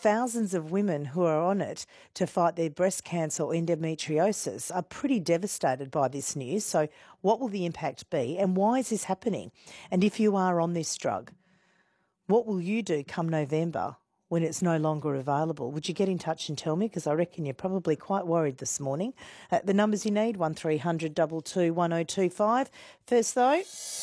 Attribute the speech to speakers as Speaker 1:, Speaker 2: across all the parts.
Speaker 1: thousands of women who are on it to fight their breast cancer or endometriosis are pretty devastated by this news. So what will the impact be and why is this happening? And if you are on this drug, what will you do come November when it's no longer available? Would you get in touch and tell me? Because I reckon you're probably quite worried this morning. The numbers you need, 1300 22 1025. First though,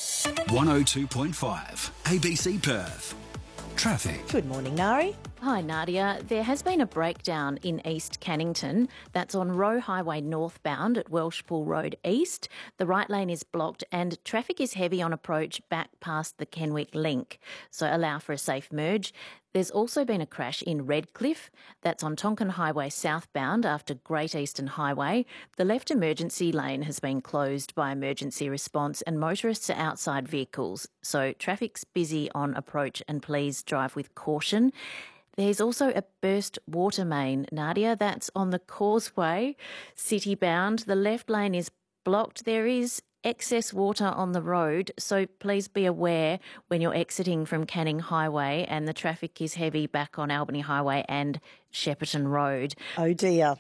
Speaker 2: 102.5 ABC Perth. Traffic.
Speaker 1: good morning, Nari.
Speaker 3: Hi Nadia. There has been a breakdown in East Cannington. That's on Roe Highway northbound at Welshpool Road East. The right lane is blocked and traffic is heavy on approach back past the Kenwick Link, so allow for a safe merge. There's also been a crash in Redcliffe. That's on Tonkin Highway southbound after Great Eastern Highway. The left emergency lane has been closed by emergency response and motorists are outside vehicles. So traffic's busy on approach and please drive with caution. There's also a burst water main, Nadia. That's on the Causeway, city-bound. The left lane is blocked. There is excess water on the road, so please be aware when you're exiting from Canning Highway and the traffic is heavy back on Albany Highway and Shepparton Road.
Speaker 1: Oh dear.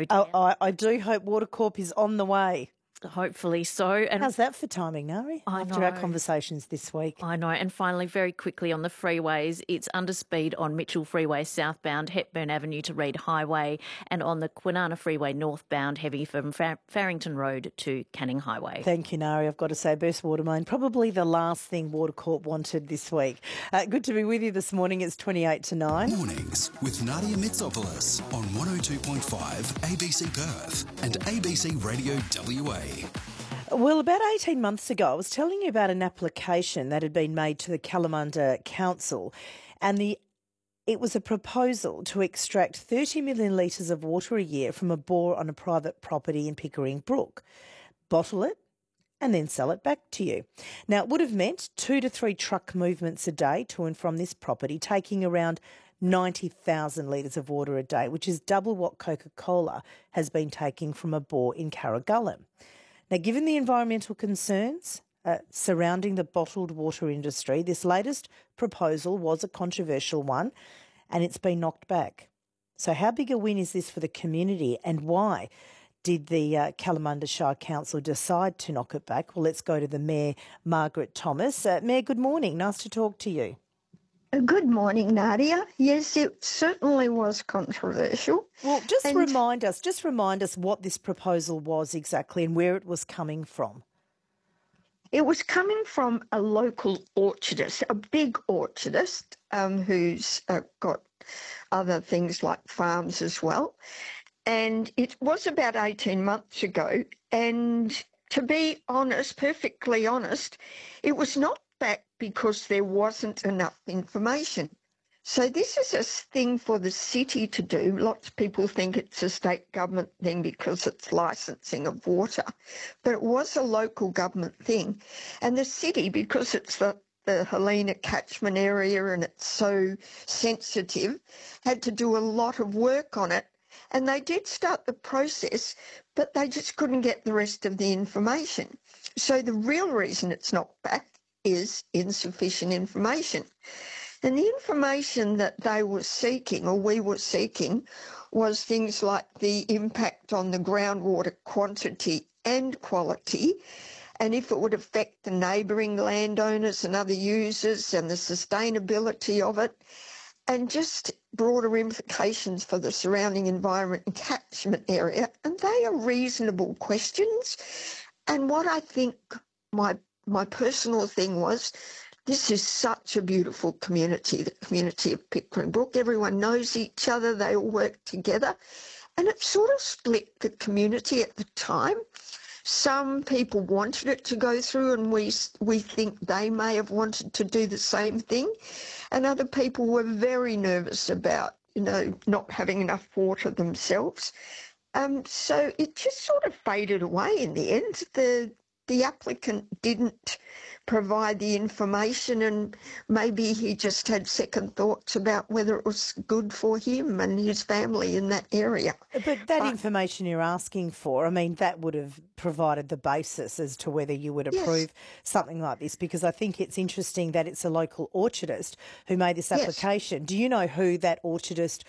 Speaker 1: I do hope Watercorp is on the way.
Speaker 3: Hopefully so. And
Speaker 1: how's that for timing, Nari? After our conversations this week.
Speaker 3: I know. And finally, very quickly on the freeways, it's under speed on Mitchell Freeway southbound, Hepburn Avenue to Reid Highway, and on the Kwinana Freeway northbound, heavy from Farrington Road to Canning Highway.
Speaker 1: Thank you, Nari. I've got to say, burst water main, probably the last thing Watercorp wanted this week. Good to be with you this morning. It's 28 to 9.
Speaker 2: Mornings with Nadia Mitsopoulos on 102.5 ABC Perth and ABC Radio WA.
Speaker 1: Well, about 18 months ago, I was telling you about an application that had been made to the Kalamunda Council, and it was a proposal to extract 30 million litres of water a year from a bore on a private property in Pickering Brook, bottle it, and then sell it back to you. Now, it would have meant 2 to 3 truck movements a day to and from this property, taking around 90,000 litres of water a day, which is double what Coca-Cola has been taking from a bore in Carragullen. Now, given the environmental concerns surrounding the bottled water industry, this latest proposal was a controversial one and it's been knocked back. So how big a win is this for the community and why did the Kalamunda Shire Council decide to knock it back? Well, let's go to the Mayor, Margaret Thomas. Mayor, good morning. Nice to talk to you.
Speaker 4: Good morning, Nadia. Yes, it certainly was controversial.
Speaker 1: Well, just remind us what this proposal was exactly and where it was coming from.
Speaker 4: It was coming from a local orchardist, a big orchardist who's got other things like farms as well. And it was about 18 months ago. And to be honest, perfectly honest, it was not back because there wasn't enough information. So this is a thing for the city to do. Lots of people think it's a state government thing because it's licensing of water, but it was a local government thing. And the city, because it's the Helena catchment area and it's so sensitive, had to do a lot of work on it. And they did start the process, but they just couldn't get the rest of the information. So the real reason it's not back is insufficient information. And the information that they were seeking, or we were seeking, was things like the impact on the groundwater quantity and quality, and if it would affect the neighbouring landowners and other users and the sustainability of it, and just broader implications for the surrounding environment and catchment area. And they are reasonable questions. And what I think my personal thing was, this is such a beautiful community, the community of Pickering Brook. Everyone knows each other, they all work together. And it sort of split the community at the time. Some people wanted it to go through and we think they may have wanted to do the same thing. And other people were very nervous about, not having enough water themselves. So it just sort of faded away in the end. The applicant didn't provide the information and maybe he just had second thoughts about whether it was good for him and his family in that area.
Speaker 1: But that information you're asking for, I mean, that would have provided the basis as to whether you would approve something like this, because I think it's interesting that it's a local orchardist who made this application. Do you know who that orchardist